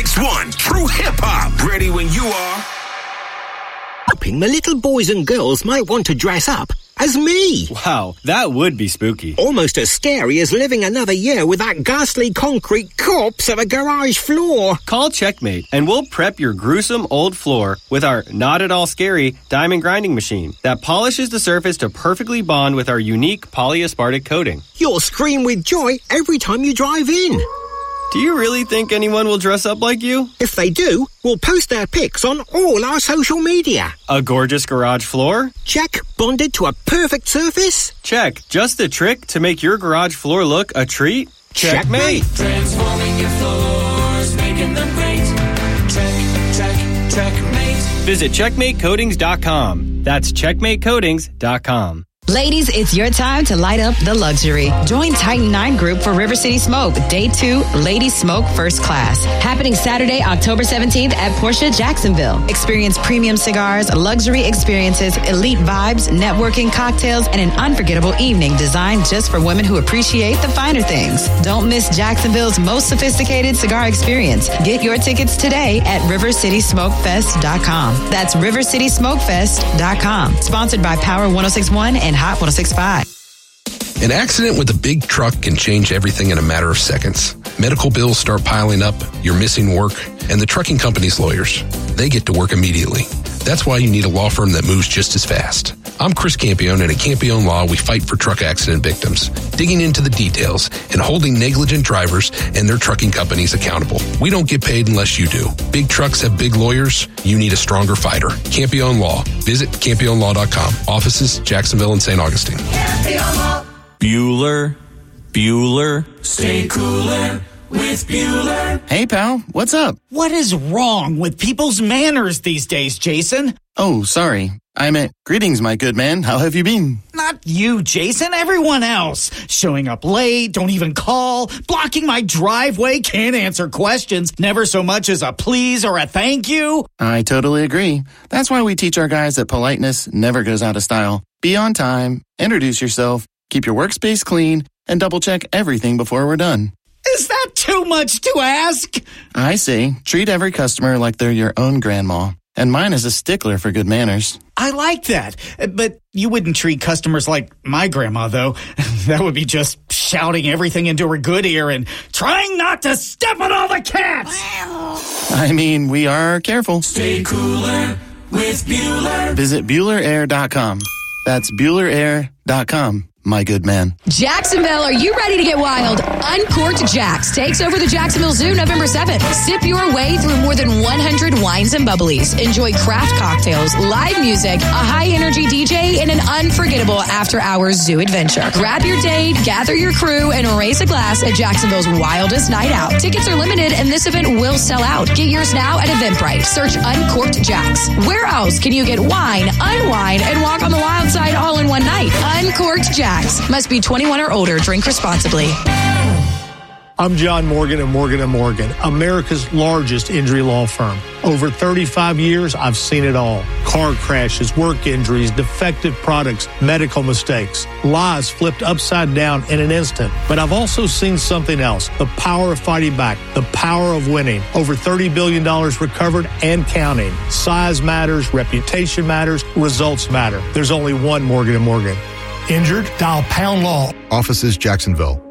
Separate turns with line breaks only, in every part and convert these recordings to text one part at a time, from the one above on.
106.1 True Hip Hop. Ready when you are.
Hoping the little boys and girls might want to dress up as me.
Wow, that would be spooky.
Almost as scary as living another year with that ghastly concrete corpse of a garage floor.
Call Checkmate, and we'll prep your gruesome old floor with our not-at-all-scary diamond grinding machine that polishes the surface to perfectly bond with our unique polyaspartic coating.
You'll scream with joy every time you drive in.
Do you really think anyone will dress up like you?
If they do, we'll post their pics on all our social media.
A gorgeous garage floor?
Check. Bonded to a perfect surface?
Check. Just the trick to make your garage floor look a treat? Checkmate.
Transforming your floors, making them great. Checkmate.
Visit CheckmateCoatings.com. That's CheckmateCoatings.com.
Ladies, it's your time to light up the luxury. Join Titan 9 Group for River City Smoke, Day 2, Ladies Smoke First Class. Happening Saturday, October 17th at Porsche Jacksonville. Experience premium cigars, luxury experiences, elite vibes, networking, cocktails, and an unforgettable evening designed just for women who appreciate the finer things. Don't miss Jacksonville's most sophisticated cigar experience. Get your tickets today at rivercitysmokefest.com. That's rivercitysmokefest.com. Sponsored by Power 106.1 and Hot 106.5.
An accident with a big truck can change everything in a matter of seconds. Medical bills start piling up, you're missing work, and the trucking company's lawyers, they get to work immediately. That's why you need a law firm that moves just as fast. I'm Chris Campione, and at Campione Law, we fight for truck accident victims, digging into the details and holding negligent drivers and their trucking companies accountable. We don't get paid unless you do. Big trucks have big lawyers. You need a stronger fighter. Campione Law. Visit CampioneLaw.com. Offices, Jacksonville and St. Augustine.
Bueller.
Stay cooler with Bueller.
Hey, pal, what's up?
What is wrong with people's manners these days, Jason?
Oh, sorry. I meant, greetings, my good man. How have you been?
Not you, Jason. Everyone else. Showing up late, don't even call, blocking my driveway, can't answer questions, never so much as a please or a thank you.
I totally agree. That's why we teach our guys that politeness never goes out of style. Be on time, introduce yourself, keep your workspace clean, and double-check everything before we're done.
Is that too much to ask?
I say, treat every customer like they're your own grandma. And mine is a stickler for good manners.
I like that. But you wouldn't treat customers like my grandma, though. That would be just shouting everything into her good ear and trying not to step on all the cats.
I mean, we are careful.
Stay cooler with Bueller.
Visit BuellerAir.com. That's BuellerAir.com. My good man.
Jacksonville, are you ready to get wild? Uncorked Jacks takes over the Jacksonville Zoo November 7th. Sip your way through more than 100 wines and bubblies. Enjoy craft cocktails, live music, a high-energy DJ, and an unforgettable after-hours zoo adventure. Grab your date, gather your crew, and raise a glass at Jacksonville's wildest night out. Tickets are limited, and this event will sell out. Get yours now at Eventbrite. Search Uncorked Jacks. Where else can you get wine, unwind, and walk on the wild side all in one night? Uncorked Jacks. Must be 21 or older. Drink responsibly.
I'm John Morgan of Morgan & Morgan, America's largest injury law firm. Over 35 years, I've seen it all. Car crashes, work injuries, defective products, medical mistakes, lives flipped upside down in an instant. But I've also seen something else, the power of fighting back, the power of winning. Over $30 billion recovered and counting. Size matters, reputation matters, results matter. There's only one Morgan & Morgan. Injured? Dial Pound Law.
Offices, Jacksonville.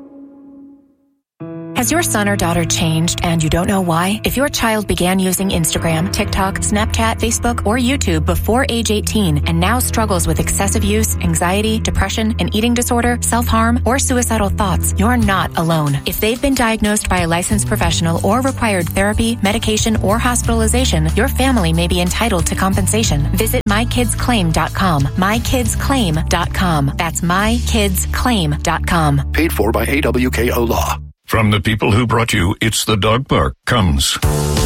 Has your son or daughter changed and you don't know why? If your child began using Instagram, TikTok, Snapchat, Facebook, or YouTube before age 18 and now struggles with excessive use, anxiety, depression, an eating disorder, self-harm, or suicidal thoughts, you're not alone. If they've been diagnosed by a licensed professional or required therapy, medication, or hospitalization, your family may be entitled to compensation. Visit mykidsclaim.com. mykidsclaim.com. That's mykidsclaim.com.
Paid for by AWKO Law.
From the people who brought you It's the Dog Park comes